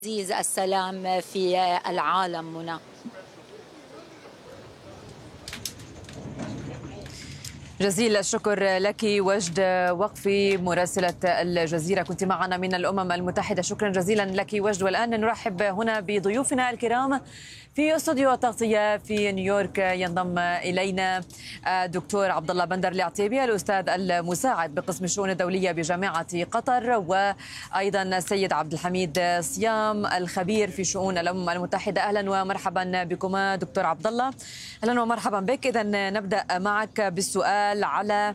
تعزيز السلام في العالم منى. جزيل الشكر لك وجد وقفي مراسلة الجزيرة، كنت معنا من الأمم المتحدة. شكرا جزيلا لك وجد. والآن نرحب هنا بضيوفنا الكرام في استوديو التغطية في نيويورك. ينضم إلينا دكتور عبد الله بندر العتيبي، الأستاذ المساعد بقسم الشؤون الدولية بجامعة قطر، وأيضا السيد عبد الحميد صيام الخبير في شؤون الأمم المتحدة. أهلا ومرحبا بكما دكتور عبد الله. أهلا ومرحبا بك. إذا نبدأ معك بالسؤال على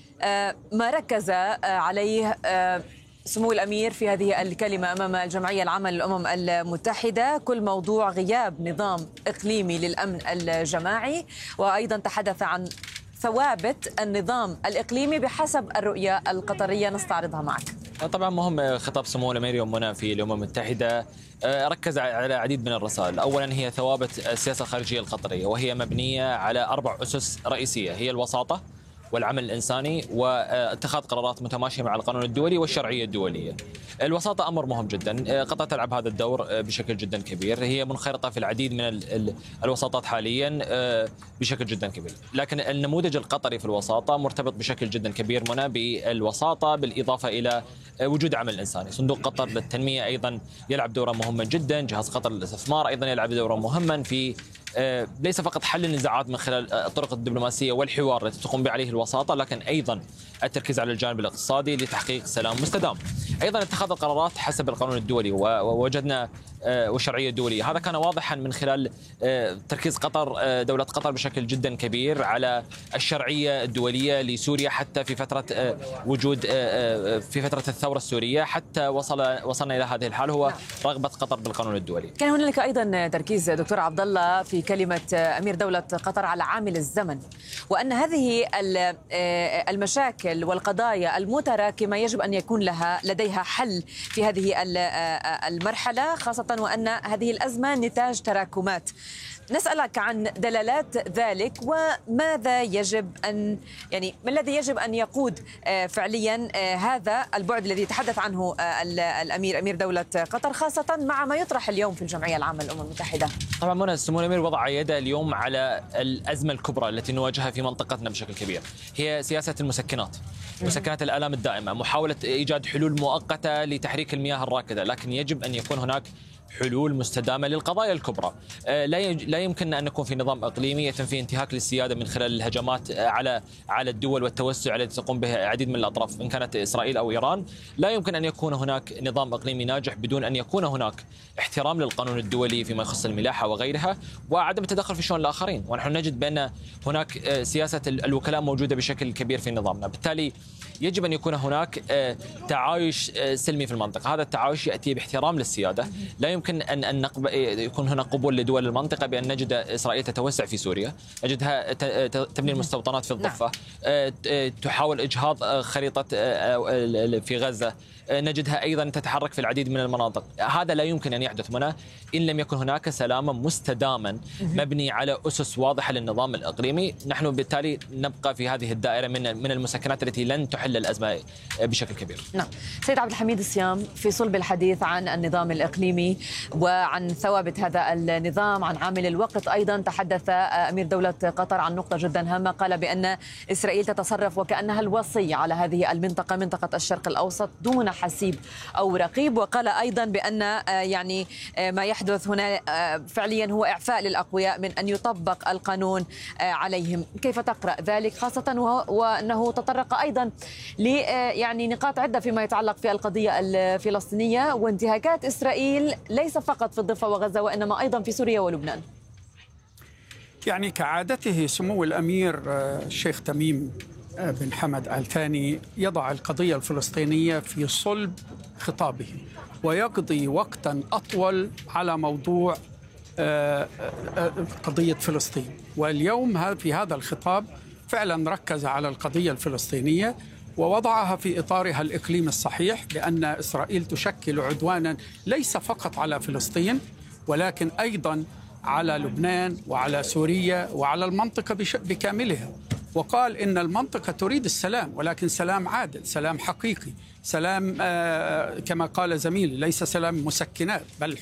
ما ركز عليه سمو الأمير في هذه الكلمة أمام الجمعية العامة للأمم المتحدة، كل موضوع غياب نظام إقليمي للأمن الجماعي، وأيضا تحدث عن ثوابت النظام الإقليمي بحسب الرؤية القطرية. نستعرضها معك. طبعا مهم خطاب سمو الأمير يوم منى في الأمم المتحدة ركز على عديد من الرسائل. أولا هي ثوابت السياسة الخارجية القطرية، وهي مبنية على 4 أسس رئيسية، هي الوساطة والعمل الإنساني واتخاذ قرارات متماشية مع القانون الدولي والشرعية الدولية. الوساطة أمر مهم جدا، قطر تلعب هذا الدور بشكل جدا كبير، هي منخرطة في العديد من الوساطات حاليا بشكل جدا كبير، لكن النموذج القطري في الوساطة مرتبط بشكل جدا كبير منى بالوساطة، بالإضافة إلى وجود عمل إنساني. صندوق قطر للتنمية أيضا يلعب دورا مهما جدا، جهاز قطر للاستثمار أيضا يلعب دورا مهما في ليس فقط حل النزاعات من خلال الطرق الدبلوماسية والحوار التي تقوم به عليه الوساطة، لكن أيضا التركيز على الجانب الاقتصادي لتحقيق سلام مستدام. أيضا اتخاذ القرارات حسب القانون الدولي ووجدنا والشرعية الدولية. هذا كان واضحا من خلال تركيز قطر، دولة قطر بشكل جدا كبير على الشرعية الدولية لسوريا، حتى في فترة وجود في فترة الثورة السورية، حتى وصلنا إلى هذه الحال، هو رغبة قطر بالقانون الدولي. كان هنالك أيضا تركيز دكتور عبد الله في كلمة أمير دولة قطر على عامل الزمن، وأن هذه المشاكل والقضايا المتراكمة يجب أن يكون لديها حل في هذه المرحلة، خاصة وأن هذه الأزمة نتاج تراكمات. نسألك عن دلالات ذلك، وماذا يجب أن ما الذي يجب أن يقود فعليا هذا البعد الذي يتحدث عنه أمير دولة قطر، خاصة مع ما يطرح اليوم في الجمعية العامة للأمم المتحدة. طبعا منى، سمو الأمير وضع يده اليوم على الأزمة الكبرى التي نواجهها في منطقتنا بشكل كبير، هي سياسة المسكنات، مسكنات الآلام الدائمة، محاولة إيجاد حلول مؤقتة لتحريك المياه الراكدة، لكن يجب أن يكون هناك حلول مستدامة للقضايا الكبرى. لا يمكن أن نكون في نظام إقليمي يتم فيه انتهاك للسيادة من خلال الهجمات على الدول والتوسع التي تقوم به العديد من الأطراف، إن كانت إسرائيل أو إيران. لا يمكن أن يكون هناك نظام إقليمي ناجح بدون أن يكون هناك احترام للقانون الدولي فيما يخص الملاحة وغيرها، وعدم التدخل في شؤون الآخرين. ونحن نجد بأن هناك سياسة الوكلاء موجودة بشكل كبير في نظامنا، بالتالي يجب أن يكون هناك تعايش سلمي في المنطقة. هذا التعايش يأتي باحترام للسيادة. لا يمكن أن يكون هناك قبول لدول المنطقة بأن نجد إسرائيل تتوسع في سوريا، نجدها تبني المستوطنات في الضفة، تحاول إجهاض خريطة في غزة، نجدها أيضا تتحرك في العديد من المناطق. هذا لا يمكن أن يحدث منه إن لم يكن هناك سلاما مستداما مبني على أسس واضحة للنظام الإقليمي. نحن بالتالي نبقى في هذه الدائرة من المسكنات التي لن تحل الأزمة بشكل كبير. نعم. سيد عبد الحميد الصيام، في صلب الحديث عن النظام الإقليمي وعن ثوابت هذا النظام، عن عامل الوقت، أيضا تحدث أمير دولة قطر عن نقطة جدا هامة، قال بأن إسرائيل تتصرف وكأنها الوصي على هذه المنطقة، منطقة الشرق الأوسط، دون حسيب أو رقيب. وقال أيضا بأن ما يحدث هنا فعليا هو إعفاء للأقوياء من أن يطبق القانون عليهم. كيف تقرأ ذلك، خاصة وأنه تطرق أيضا نقاط عدة فيما يتعلق في القضية الفلسطينية وانتهاكات إسرائيل ليس فقط في الضفة وغزة، وإنما أيضا في سوريا ولبنان؟ كعادته سمو الأمير الشيخ تميم بن حمد آل ثاني يضع القضية الفلسطينية في صلب خطابه، ويقضي وقتا أطول على موضوع قضية فلسطين. واليوم في هذا الخطاب فعلا ركز على القضية الفلسطينية ووضعها في إطارها الإقليمي الصحيح، بأن إسرائيل تشكل عدوانا ليس فقط على فلسطين ولكن أيضا على لبنان وعلى سوريا وعلى المنطقة بكاملها. وقال إن المنطقة تريد السلام، ولكن سلام عادل، سلام حقيقي، سلام كما قال زميلي ليس سلام مسكنات، بل